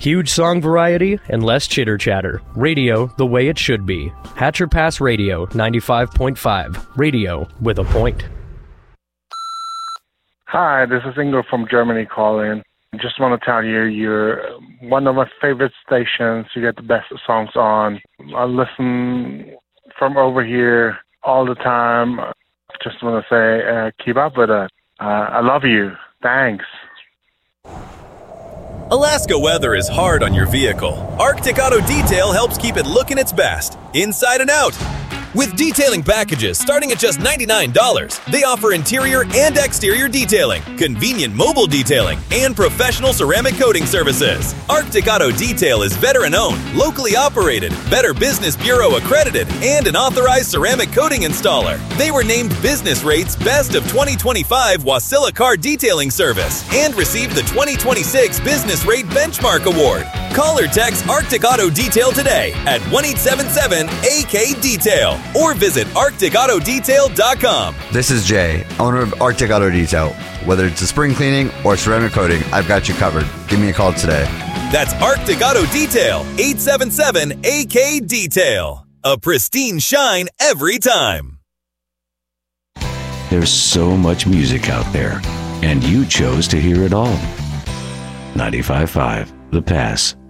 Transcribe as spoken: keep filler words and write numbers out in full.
Huge song variety and less chitter-chatter. Radio the way it should be. Hatcher Pass Radio ninety-five point five. Radio with a point. Hi, this is Ingo from Germany calling. Just want to tell you, you're one of my favorite stations. You get the best songs on. I listen from over here all the time. Just want to say, uh, keep up with it. Uh, I love you. Thanks. Alaska weather is hard on your vehicle. Arctic Auto Detail helps keep it looking its best, inside and out. With detailing packages starting at just ninety-nine dollars, they offer interior and exterior detailing, convenient mobile detailing, and professional ceramic coating services. Arctic Auto Detail is veteran-owned, locally operated, Better Business Bureau accredited, and an authorized ceramic coating installer. They were named Business Rate's Best of twenty twenty-five Wasilla Car Detailing Service and received the twenty twenty-six Business Rate Benchmark Award. Call or text Arctic Auto Detail today at one eight seven seven A K Detail or visit arctic auto detail dot com. This is Jay, owner of Arctic Auto Detail. Whether it's a spring cleaning or ceramic coating, I've got you covered. Give me a call today. That's Arctic Auto Detail, eight seven seven A K Detail. A pristine shine every time. There's so much music out there, and you chose to hear it all. ninety-five point five The Pass.